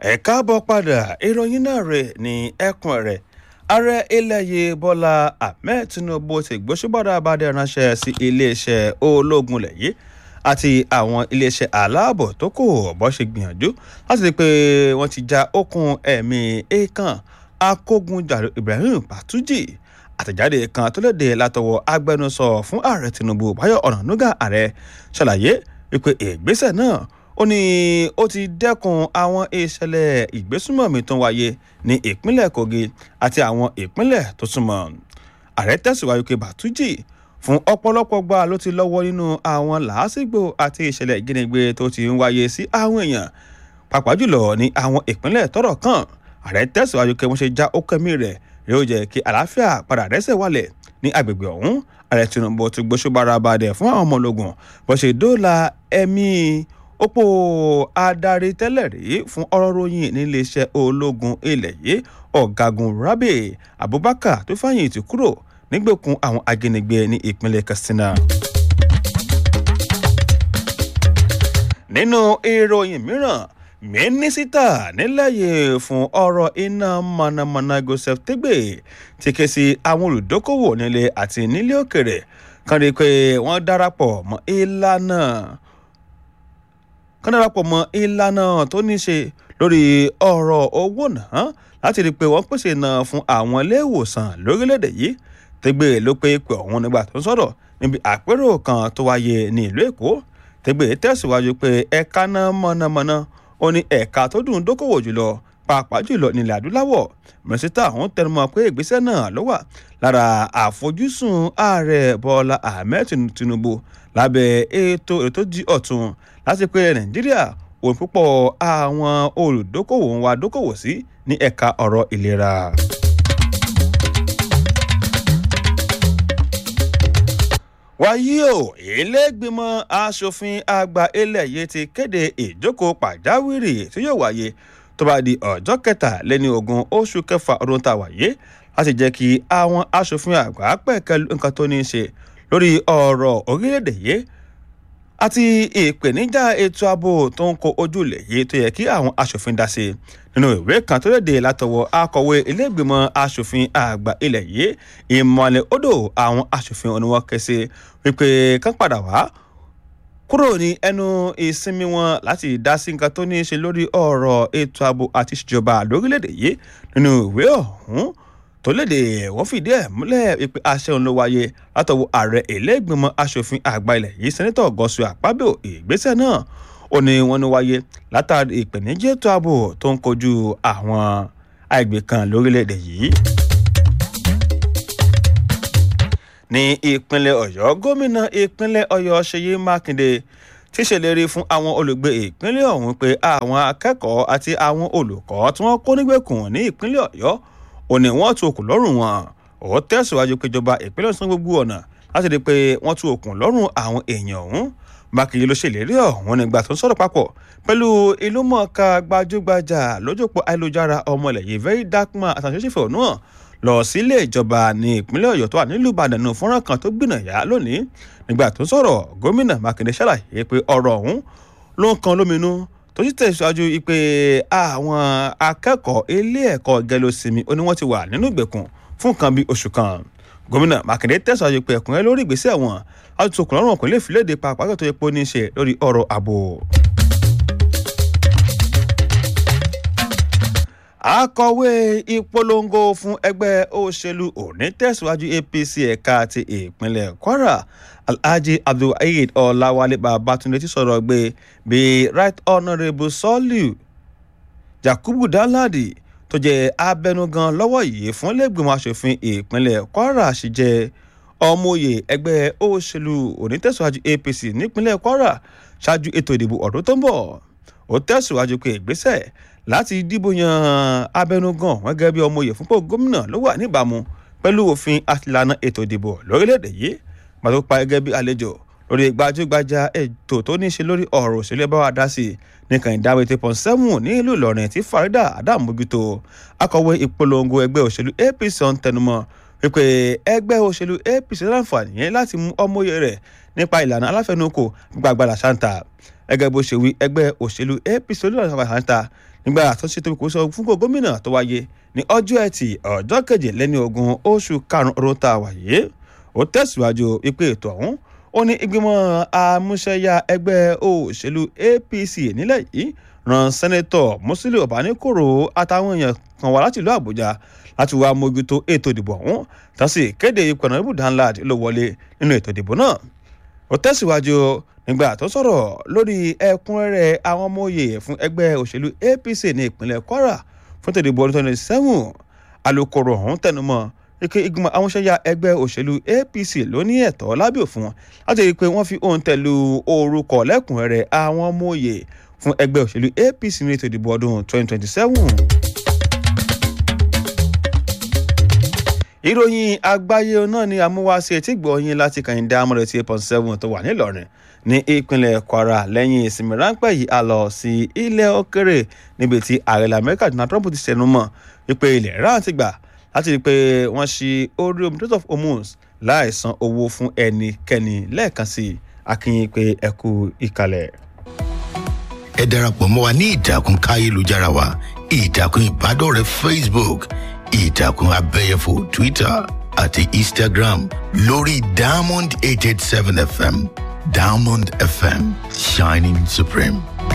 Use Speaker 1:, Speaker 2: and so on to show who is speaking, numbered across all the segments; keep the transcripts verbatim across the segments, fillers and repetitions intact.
Speaker 1: ẹ káàbọ̀ padà ìròyìn náà rẹ̀ ní ẹkùn rẹ̀ ààrẹ ilẹ̀ yìí bọ́lá ahmed tinubu ti gbóṣùbọ̀dọ̀ abáde ránṣẹ́ sí iléeṣẹ́ ológun ilẹ̀ yìí àti àwọn iléeṣẹ́ aláàbò tó kù bó ṣe gbìyànjú láti rí i pé wọ́n ti já okùn ẹ̀mí èèkàn akógunjàre ibrahim batuji àtẹ̀jáde kan tó léde látọwọ́ agbẹnusọ fún ààrẹ tinubu báyọ̀ ọ̀nànúgà ààrẹ ṣàlàyé wípé ìgbésẹ̀ náà ó ní ó ti dẹ́kun àwọn ìṣẹ̀lẹ̀ ìgbésùnmọ̀mí tó ń wáyé ní ìpínlẹ̀ kogi àti àwọn ìpínlẹ̀ tó súnmọ́. ààrẹ tẹ̀síwájú pé bàtújì fún ọ̀pọ̀lọpọ̀ gbà ló ti lọ́wọ́ nínú àwọn làásìgbò àti ìṣẹ̀lẹ̀ ìjínigbé tó ti ń wáyé sí àwọn èèyàn pàápàá jùlọ ní àwọn ìpínlẹ̀ tọ́rọ̀ kàn. ààrẹ tẹ̀síwájú pé wọ́n ṣe já okẹ́mí rẹ̀ yóò jẹ́ kí àlàáfíà padà rẹ́sẹ̀ wálẹ̀ ní agbègbè ọ̀hún. ààrẹ tinubu ti gbóṣùbára balẹ̀ fún àwọn ọmọ ológun bó ṣe dóòlà ẹ̀mí òpó adarí tẹ́lẹ̀ rí fún ọ̀rọ̀ ròyìn níléeṣẹ́ ológun ilẹ̀ yìí ọ̀gágun rabi abubakar tó fàyìntì kúrò nígbèkùn àwọn ajínigbé ní ìpínlẹ̀ katsina. nínú ìròyìn mìíràn mínísítà nílẹ̀ yìí fún ọ̀rọ̀ iná mọ̀nàmọ́ná joseph tegbe ti ké sí àwọn olùdókòwò nílé àti nílé òkèrè kan rí i pé wọ́n darapọ̀ mọ́ ìlànà kan darapọ̀ mọ́ ìlànà tó ní ṣe lórí ọ̀rọ̀ owó náà láti rí i pé wọ́n pèsè náà fún àwọn ilé ìwòsàn lórílẹ̀‐èdè yìí. Tegbe ló pé pé ọ̀hún nígbà tó ń sọ̀rọ̀ níbi àpérò kan tó wáyé ní ìlú èkó. Tegbe tẹ̀síwájú pé ẹ̀ka náà mọ̀nàmọ́ná ó ní ẹ̀ka tó dùn dókòwò jùlọ pàápàá jùlọ nílẹ̀ adúláwọ̀. mínísítà ọ̀hún tẹnumọ́ pé ìgbésẹ̀ náà ló wà lára àfojúsùn ààrẹ bọ́lá ahmed tinubu lábẹ́ ètò ètò di ọ̀tun láti pé nàìjíríà òun púpọ̀ àwọn olùdókòwò ń wá dókòwò sí ní ẹ̀ka ọ̀rọ̀ ìlera. wáyé o ilé-ìgbìmọ̀ asòfin àgbà ilẹ̀ yìí ti kéde ìjókòó pàjáwìrì tí yóò wáyé tó bá di ọjọ́ kẹtàléní ogún oṣù kẹfà ọdún tá a wáyé láti jẹ́ kí àwọn asòfin àgbà pẹ̀kẹ́lu nǹkan tó ní í ṣe lórí ọ̀rọ̀ orílẹ̀-èdè yìí àti ìpèníjà ètò ààbò tó ń kó ojúlẹ̀ yìí tó yẹ kí àwọn asòfin dá sí nínú ìwé kan tó léde látọwọ́ akọ̀wé ilé-ìgbìmọ̀ asòfin àgbà ilẹ̀ yìí ìmọ̀lẹ̀ odò àwọn asòfin oníwọ̀n kẹsẹ̀ wípé kán padà wá kúrò ní ẹnu ìsinmi wọn láti dá sí nǹkan tó ní í ṣe lórí ọ̀rọ̀ ètò ààbò àti ìṣèjọba lórílẹ̀‐èdè yìí nínú ìwé ọ̀hún tó léde wọ́n fìdí ẹ̀ múlẹ̀ pé àṣẹ òun ló wáyé látọwọ́ ààrẹ ilé-ìgbìmọ̀ asòfin àgbà ilẹ̀ yìí sẹ́nitọ̀ Godswill Akpabio. ìgbésẹ̀ náà ó ní wọ́n ní wáyé látàrí ìpèníjà ètò ààbò tó ń kojú àwọn àgbè kan lórílẹ̀‐èdè yìí. ní ìpínlẹ̀ ọ̀yọ́ gómìnà ìpínlẹ̀ ọ̀yọ́ ṣèyí mákindé ti ṣèlérí fún àwọn olùgbé ìpínlẹ̀ ọ̀hún pé àwọn akẹ́kọ̀ọ́ àti àwọn olùkọ́ tí wọ́n kó nígbèkùn ní ìpínlẹ̀ ọ̀yọ́ ò ní wọ́n tú okùn lọ́rùn wọn. ó tẹ̀síwájú pé ìjọba ìpínlẹ̀ ọ̀sán gbogbo ọ̀nà láti rí i pé wọ́n tú okùn lọ́rùn àwọn èèyàn ọ̀hún. mákindé ló ṣèlérí ọ̀hún nígbà tó ń sọ̀rọ̀ papọ̀ pẹ̀lú ìlúmọ̀ọ́ká gbajúgbajà lójúpọ̀ ayélujára ọmọ ilẹ̀ yìí very dark man àtàṣeṣẹ́fẹ̀ ọ̀nà lọ sílé ìjọba ní ìpínlẹ̀ ọ̀yọ́ tó wà nílùú ìbàdàn nù fọ́nrán kan tó gbìnàyà lónìí. nígbà tó ń sọ̀rọ̀ gómìnà mákindé ṣàlàyé pé ọ̀rọ̀ ọ̀hún ló ń kan lóminú tó sì tẹ̀síwájú pé àwọn akẹ́kọ̀ọ́ ilé ẹ̀kọ́ gẹlosimi ó ní wọ́n ti wà nínú ìgbèkùn fún nǹkan bíi oṣù kan. gómìnà mákindé tẹ̀síwájú pé ẹ̀kúnrẹ́ lórí ìgbésẹ̀ wọn láti tokùn lọ́rùn ọkùnrin lè fi léde pàápàá tó yẹ pé ó ní í ṣe lórí ọ̀rọ̀ ààbò. akọ̀wé ìpolongo fún ẹgbẹ́ òṣèlú òní tẹ̀síwájú A P C ẹ̀ka ti ìpínlẹ̀ kwara alhaji abdulwaheed ọláwálé babátúndé ti sọ̀rọ̀ gbé bí right honourable sọ́ọ̀lù yakubu danladi tó jẹ́ abẹnugan lọ́wọ́ yìí fún ilé-ìgbìmọ̀ asòfin ìpínlẹ̀ kwara sì jẹ́ ọmọye ẹgbẹ́ òṣèlú òní tẹ̀síwájú A P C nípínlẹ̀ kwara ṣáájú ètò ìdìbò ọdún tó ń bọ̀. ó tẹ̀síwájú pé ìgbésẹ̀ láti dìbò yan abẹnugan wọn gẹ́gẹ́ bí ọmọye fúnpọ̀ gómìnà ló wà níbàámu pẹ̀lú òfin àti ìlànà ètò ìdìbò lórílẹ̀‐èdè yìí. pàtó pa gẹ́gẹ́ bí àlejò lórí gbajúgbajà ètò tó ní í ṣe lórí ọ̀rọ̀ òṣèlú bá wa dá sí nìkan ìdáwé eight point seven ní ìlú ìlọrin tí farida adam mójútó. akọ̀wé ìpolongo ẹgbẹ́ òṣèlú A P C ọ̀hún tẹnumọ́ wípé ẹgbẹ́ òṣèlú A P C láǹfààní láti mú ọmọye rẹ̀ nípa ìlànà aláfẹnukò gbàgbàlà ṣáńtà. gẹ́gẹ́ bó ṣe wí ẹgbẹ́ òṣèlú A P C olóòrùn àbáhántà nígbà tó ṣètò ìkóso fún kó gómìnà tó wáyé ní ọjọ́ ẹtì ọjọ́ kejìlélẹ́ni ogún oṣù karùn-ún ọdún tá a wáyé. Ó tẹ̀síwájú wípé ètò ọ̀hún ó ní ìgbìmọ̀ àmúṣẹ́yà ẹgbẹ́ òṣèlú A P C nílẹ̀ yìí ran sẹ́nẹ́tọ̀ Musiliu Ọ̀bánikòrò àtàwọn èèyàn kan wá láti ìlú Àbújá láti wá mójútó ètò ìdìbò ọ̀hún tá sì kéde ipò Honorable Danlad ló wọlé nínú ètò ìdìbò náà. Ó tẹ̀síwájú nígbà tó sọ̀rọ̀ lórí ẹ̀kúnrẹ́rẹ́ àwọn ọmọ òye fún ẹgbẹ́ òṣèlú A P C ní ìpínlẹ̀ Kwara fún ètò ìdìbò ọdún twenty twenty-seven. Alukoro ọ̀hún tẹnumọ́ ike ìgbìmọ̀ àmúṣẹ́yà ẹgbẹ́ òṣèlú A P C ló ní ẹ̀tọ́ lábẹ́ òfin láti rí i pé wọ́n fi ohùn tẹ̀lú orúkọ lẹ́kùnrẹ́rẹ́ àwọn ọmọ òye fún ẹgbẹ́ òṣèlú A P C ní ètò ìdìbò ọdún twenty twenty-seven. Ìròyìn àgbáyé náà ni amúwáṣe tí gbọ̀ọ́yìn láti Kàyíndé amọ̀rẹ̀ tí eight point seven tó wà nílọrin ní ìpínlẹ̀ Kwara. Lẹ́yìn ìsinmi ráńpẹ́ yìí a lọ sí ilẹ̀ òkèrè níbi tí ààrẹ Amẹ́ríkà Donald Trump ti ṣẹnu mọ́ wípé ilẹ̀ Iran ti gbà láti rí i pé wọ́n ṣí orí omi Strait of Hormuz láì san owó fún ẹnikẹ́ni. Lẹ́ẹ̀kan sí akínyìn pé ẹ kú ìkàlẹ̀.
Speaker 2: Ẹ darapọ̀ mọ́ wa ní ìtàkùn káyélujára wa ìtàkùn ìbádọ́rẹ̀ẹ́ Facebook ìtàkùn abẹ́yẹfò Twitter àti Instagram lórí Diamond eight eight seven F M. Diamond F M, shining supreme.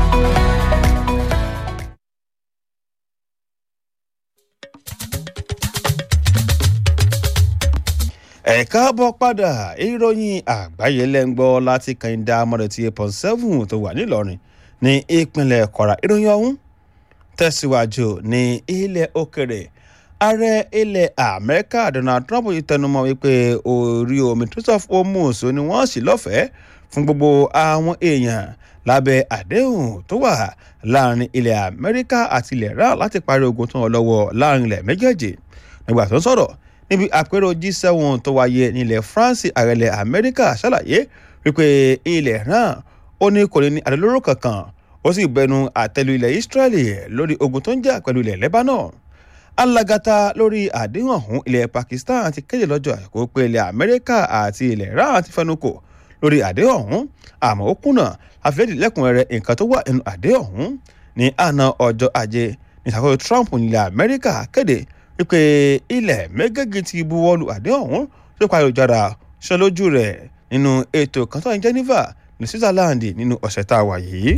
Speaker 1: Ẹ káàbọ̀ padà ìròyìn àgbáyé lẹ́ngbọ́ láti Kàyíndé amọ̀rẹ̀ tí eight point seven tó wà nílọrin ní ìpínlẹ̀ Kwara. Ìròyìn ọ̀hún tẹ̀síwájú ní ilẹ̀ òkèrè. Ààrẹ ilẹ̀ Amẹ́ríkà Donald Trump yìí tẹnumọ́ wípé orí omi Strait of Hormuz ni wọ́n ṣí lọ́fẹ̀ẹ́ fún gbogbo àwọn èèyàn lábẹ́ àdéhùn tó wà láàrin ilẹ̀ Amẹ́ríkà àti ilẹ̀ Iran láti parí ogun tó ń lọ́wọ́ láàrin ilẹ̀ méjèèjì. Nígbà tó ń sọ̀rọ̀ níbi àpérò G seven tó wáyé nílẹ̀ France, ààrẹ ilẹ̀ Amẹ́ríkà ṣàlàyé wípé ilẹ̀ Iran ó ní kò ní ní àdólóró kankan, ó sì bẹnu àtẹ́lu ilẹ̀ Israeli lórí ogun tó ń jà pẹ̀lú ilẹ̀ Lebanon. Alágàtà lórí àdéhùn ọ̀hún ilẹ̀ Pakistan ti kéde lọ́jọ́ àìkú pé ilẹ̀ Amẹ́ríkà àti ilẹ̀ Iran ti fẹnukò lórí àdéhùn ọ̀hún, àmọ́ ó kùnà àfẹ́dì lẹ́kùnrẹ́rẹ́ nǹkan tó wà nínú àdéhùn ọ̀hún. Ní àná ọjọ́ ajé ní ìṣàkóso Trump nílẹ̀ Amẹ́ríkà kéde wípé ilẹ̀ méjèèjì ti buwọ́lu àdéhùn ọ̀hún tó parí ìjára ṣe lójú rẹ̀ nínú ètò kan tó ń Geneva ní Switzerland nínú ọ̀sẹ̀ tá a wà yìí.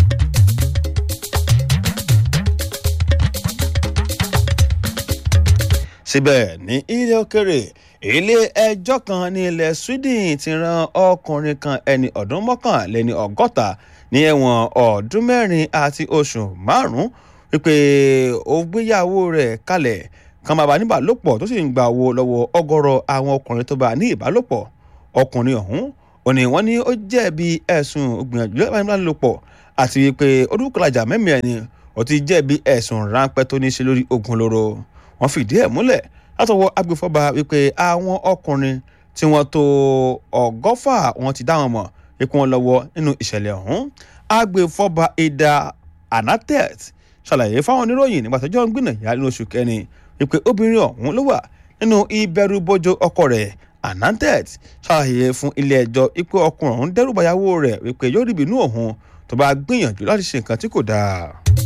Speaker 1: Síbẹ̀ ní ilẹ̀ òkèrè, ilé ẹjọ́ kan ní ilẹ̀ Sweden ti rán ọkùnrin kan ẹni ọdún mọ́kànléní ọgọ́ta ní ẹ̀wọ̀n ọdún mẹ́rin àti oṣù márùn-ún wípé ó gbéyàwó rẹ̀ kalẹ̀ kan máa bá ní ìbálòpọ̀ tó sì ń gba owó lọ́wọ́ ọ̀gọ̀rọ̀ àwọn ọkùnrin tó bá ní ìbálòpọ̀. Ọkùnrin ọ̀hún ò ní wọ́n ní ó jẹ̀bi ẹ̀sùn gbìyànjú ìbálòpọ̀ àti wípé olùkọ́lájà mẹ́mìí ẹni ó ti jẹ̀bi ẹ̀sùn ráńpẹ́ tó ní í ṣe lórí ogun olóró. Wọ́n fìdí ẹ̀ múlẹ̀ látọwọ́ agbèfọ́ba wípé àwọn ọkùnrin tí wọ́n tó ọgọ́fà wọ́n ti dá wọn mọ̀ wípé wọ́n lọ́wọ́ nínú ìṣẹ̀lẹ̀ ọ̀hún. Agbèfọ́ba Ida Anatet ṣàlàyé fáwọn oníròyìn nígbà tọ́jọ́ ń gbìnàyà nínú oṣù kẹrin wípé obìnrin ọ̀hún ló wà nínú ìbẹ̀rùbojo ọkọ rẹ̀. Anatet ṣàlàyé fún ilé ẹjọ́ wípé ọkùnrin ọ̀hún dẹ́rùbàyàwó rẹ̀ wípé yóò rí ìbínú ọ̀hún tó bá gbìyànjú láti ṣe nǹkan tí kò dáa.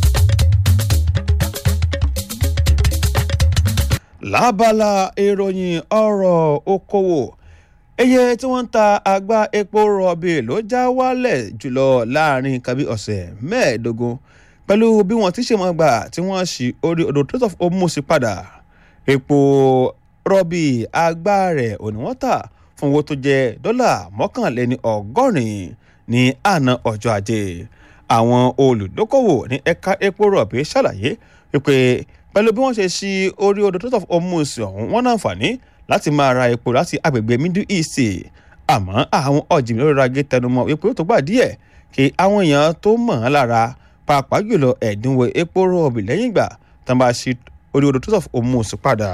Speaker 1: Lábala ìròyìn ọ̀rọ̀ okòwò, iye tí wọ́n ń ta àgbá epo rọ̀bì ló já wálẹ̀ jùlọ láàrin nǹkan bí ọ̀sẹ̀ mẹ́ẹ̀ẹ́dógún pẹ̀lú bí wọ́n ti ṣe mọ́ gbà tí wọ́n ṣí orí odò Strait of Hormuz padà. Epo rọ̀bì àgbá rẹ̀ ò ní wọ́n tà fún owó tó jẹ́ dọ́là mọ́kànléní ọgọ́rin ní àná ọjọ́ ajé. Àwọn olùdókòwò ní ẹ̀ka epo rọ̀bì ṣàlàyé wípé pẹ̀lú bí wọ́n ṣe ṣí orí odò Strait of Hormuz ọ̀hún, wọ́n náǹfààní láti máa ra epo láti agbègbè Middle East. Àmọ́ àwọn ọ̀jìnmí lórí ragé tẹnumọ́ wípé ó tó gbà díẹ̀ kí àwọn èèyàn tó mọ̀ ọ́n lára, pàápàá jùlọ ẹ̀dínwó epo rọ̀bì lẹ́yìn ìgbà tí wọ́n bá ṣí orí odò Strait of Hormuz padà.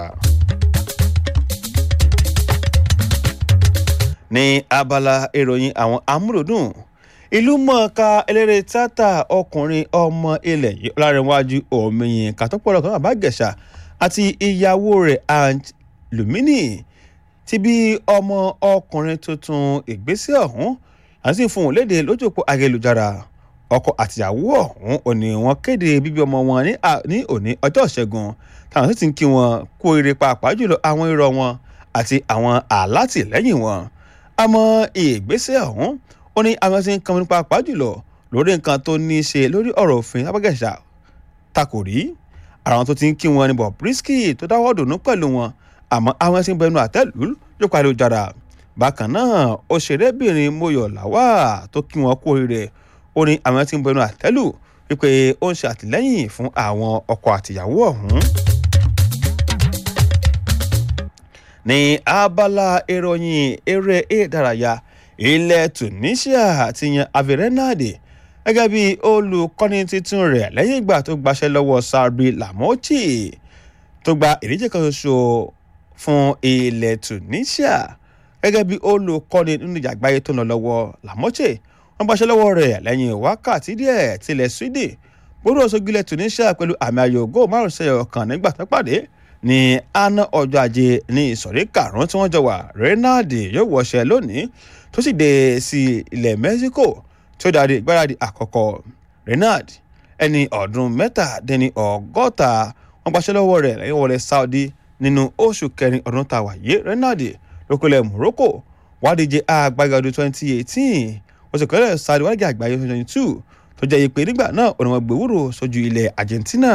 Speaker 1: Ní abala ìròyìn àwọn amúlòdùn, ìlú mọ̀ọ́ká eléré tíátà ọkùnrin ọmọ ilẹ̀ yìí Ọlárẹ̀wájú Òmìyìnká tó pọ̀ lọ́kàn Àbágẹ̀ṣà àti ìyàwó rẹ̀ Aunt Lumini ti bí ọmọ ọkùnrin tuntun. Ìgbésẹ̀ ọ̀hún àti fún un léde lójú òpó ayélujára. ọkọ àtìyàwó ọ̀hún ò ní wọ́n kéde bíbí ọmọ wọn ní òní ọjọ́ ìṣẹ́gun táwọn sì ti ń kí wọn kú oríire pàápàá jùlọ àwọn irọ́ wọn àti àwọn alátìlẹ́yìn wọn. àmọ́ ìgbésẹ̀ ọ̀hún ó ní àwọn tí ń kan nípa pàápàá jùlọ lórí nǹkan tó ní í ṣe lórí ọ̀rọ̀ òfin abẹ́gẹ̀ṣà takò rí. àwọn tó ti ń kí wọn ní Bobrisky tó dáwọ́ dùnú pẹ̀lú wọn àmọ́ àwọn tí ń bẹnu àtẹ́lù ló parí ojàrà. bákan náà òṣèrébìnrin Moyo Lawal tó kí wọn kú oríire ó ní àwọn tí ń bẹnu àtẹ́lù wípé ó ń ṣe àtìlẹ́yìn fún àwọn ọkọ àtìyàwó ọ̀hún. ní abala ìròyìn eré ìdárayá ilẹ̀ Tunisia ti yan Hervé Renard gẹ́gẹ́ bí olùkọ́ni tuntun rẹ̀ lẹ́yìn ìgbà tó gbaṣẹ́ lọ́wọ́ Sabri Lamouchi tó gba ìdíje kan ṣoṣo fún ilẹ̀ Tunisia gẹ́gẹ́ bí olùkọ́ni nínú ìjà àgbáyé tó ń lọ lọ́wọ́. Lamouchi wọ́n gbaṣẹ́ lọ́wọ́ rẹ̀ lẹ́yìn wákàtí díẹ̀ tilẹ̀ Sweden gbọ́dọ̀ sógilẹ̀ Tunisia pẹ̀lú àmì ayò góò márùn-ún sẹ́yọ̀ kan nígbà tó pàdé ní àná ọjọ́ ajé ní ìsọ̀rí karùn-ún tí wọ́n jọ wà. Renard yóò wọṣẹ́ lónìí tó sì dé sí ilẹ̀ Mexico tí ó darí ìgbáradì àkọ́kọ́. Renard ẹni ọdún mẹ́tàdínní ọgọ́ta wọ́n gbaṣẹ́ lọ́wọ́ rẹ̀ lẹ́yìn wọlé Saudi nínú oṣù kẹrin ọdún tá a wà yé. Renard lókòlẹ̀ Morocco wádìíje àgbáyé ọdún twenty eighteen ó sì kọ́lẹ̀ Saudi wádìíje àgbáyé twenty twenty two tó jẹ́ ìpè nígbà náà ọ̀nà wọn gbèwúrò sójú ilẹ̀ Argentina.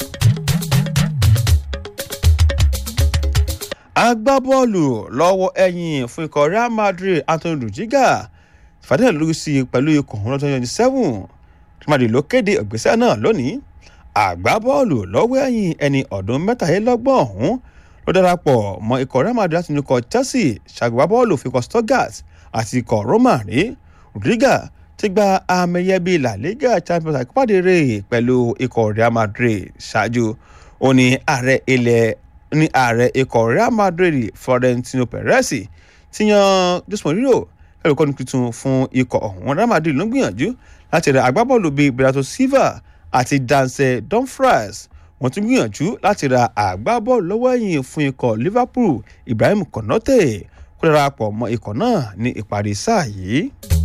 Speaker 1: agbábọ́ọ̀lù lọ́wọ́ ẹ̀yìn fún ikọ̀ Real Madrid Antonio Rudiger fàdé lùsí pẹ̀lú ikọ̀ ọ̀hún twenty twenty seven Real Madrid ló kéde ìgbésẹ̀ náà lónìí. agbábọ́ọ̀lù lọ́wọ́ ẹ̀yìn ẹni ọdún mẹ́tàlélọ́gbọ̀n ọ̀hún ló darapọ̀ mọ́ ikọ̀ Real Madrid láti inú ikọ̀ Chelsea ṣàgbábọ́ọ̀lù fún ikọ̀ Stuttgart àti ikọ̀ Roma rí. Rudiger ti gba àmì ẹ̀yẹ bíi La Liga Champions League pàdé rẹ̀ pẹ̀lú ikọ̀ Real Madrid ṣáájú ó ní ààrẹ ilẹ̀ ní ààrẹ ikọ̀ Real Madrid Florentino Perez ti yan Jose Mourinho olùkọ́ni tuntun fún ikọ̀ ọ̀hún. Real Madrid ló ń gbìyànjú láti ra agbábọ́ọ̀lù bíi Bernardo Silva àti Denzel Dumfries. wọ́n tún gbìyànjú láti ra agbábọ́ọ̀lù lọ́wọ́ ẹ̀yìn fún ikọ̀ Liverpool Ibrahim Konate kó darapọ̀ mọ́ ikọ̀ náà ní ìparí sáà yìí.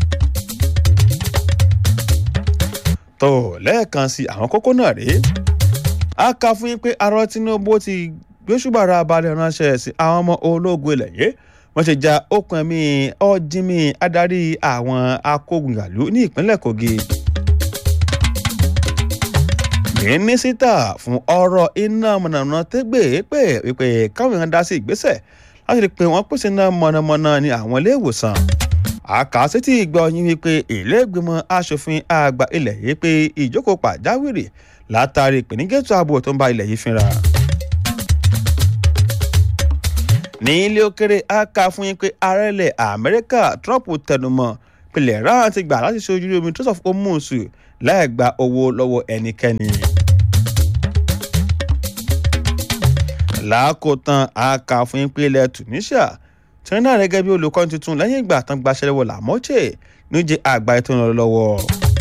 Speaker 1: tó lẹ́ẹ̀kan sí àwọn kókó náà rèé. a kà fún yín pé ààrẹ Tinubu ti gbóṣùbàrà balẹ̀ ránṣẹ́ sí àwọn ọmọ ológun ilẹ̀ yìí wọ́n ṣe ja okùn ẹ̀mí ọ̀jìnmí adarí àwọn akógunìyàlú ní ìpínlẹ̀ Kogi. mínísítà fún ọ̀rọ̀ iná mọ̀nàmọ́ná tẹ́gbẹ́ pé wípé káwọn èèyàn dá sí ìgbésẹ̀ láti rí i pé wọ́n pèsè iná mọ̀nàmọ́ná ní àwọn ilé ìwòsàn. àkàsítì ìgbọ́ yín wípé ilé ìgbìmọ̀ asòfin àgbà ilẹ̀ yìí pé ìjókòó pàjáwìrì látàrí ìpèníjẹ́tò ààbò tó ń bá ilẹ̀ yìí fínra. ní ilé òkèrè a kà fún yín pé ààrẹ ilẹ̀ Amẹ́ríkà Trump tẹnumọ́ pilẹ̀ ráhàn ti gbà láti ṣe ojú omi Strait of Hormuz láì gba owó lọ́wọ́ ẹnikẹ́ni. lákòótán a kà fún yín pé ilẹ̀ Tunisia tí wọ́n náà rẹ̀ gẹ́gẹ́ bí olùkọ́ni tuntun lẹ́yìn ìgbà tán gbaṣẹ́ lọ́wọ́ Lamouchi níjẹ́ àgbáyé tó ń lọ lọ́wọ́.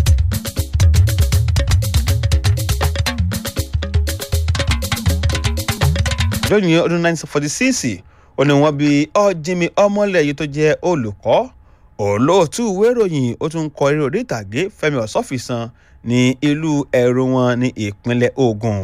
Speaker 1: lónìí ọdún nineteen forty six ó ní wọ́n bí ọ̀jìnmí ọmọlẹ̀ yìí tó jẹ́ olùkọ́ olóòtú ìwé ìròyìn ó tún kọ eré orí ìtàgé Fẹ́mi Ọ̀ṣọ́fìsàn ní ìlú ẹ̀rọ wọn ní ìpínlẹ̀ Ògùn.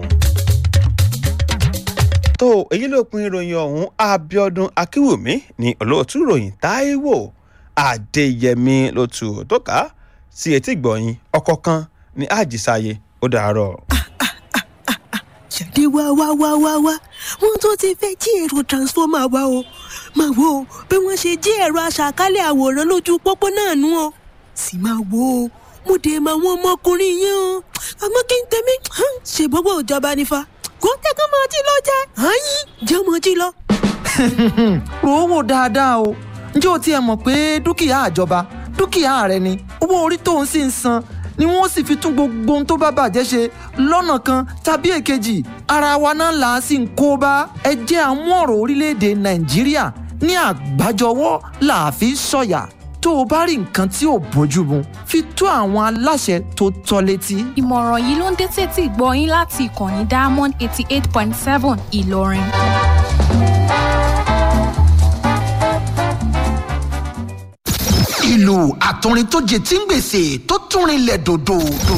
Speaker 1: tó èyí ló pin ìròyìn ọ̀hún Abíọ́dún Akínwùmí ní olóòtú ìròyìn Táíwò Adéyẹmí ló tù tó ká sí etí ìgbọ̀nyìn ọkọ̀ kan ní àjísáyé ó dàárọ̀.
Speaker 3: Ṣàdé wá wá wá wá wá wọ́n tó ti fẹ́ jí ẹ̀rọ transformer wa o máa wo bí wọ́n ṣe jí ẹ̀rọ aṣàkálẹ̀ àwòrán lójú pópó náà nú o sì máa wo mo dé máa wọ́n ọmọkùnrin yẹn o àmọ́ kí n tẹ̀mí ṣe gbogbo ìjọba nífa kò tẹ́kọ̀ máa jí lọ jẹ́ àyín jẹ́ ọmọ jí lọ.
Speaker 4: rò ó wò dáadáa o ǹjẹ́ o tiẹ̀ mọ̀ pé dúkìá àjọba dúkìá rẹ ni owó orí tó ń sì ń san ni wọ́n sì fi tún gbogbo ohun tó bá bàjẹ́ ṣe lọ́nà kan tàbí èkejì ara wa náà là á sì ń kó bá ẹ jẹ́ àmú ọ̀rọ̀ orílẹ̀-èdè Nàìjíríà ní àgbájọwọ́ là á fi sọ̀yà tó o bá rí nǹkan tí ò bójú mu fi tó àwọn aláṣẹ tó tọ́ létí.
Speaker 5: ìmọ̀ràn yìí ló ń dé tètè gbọ́ yín láti ìkànnì Diamond eighty eight point seven Ìlọrin.
Speaker 4: ìlú àtọrin tó jẹ tí ń gbèsè tó tún rinlẹ̀ dòdò.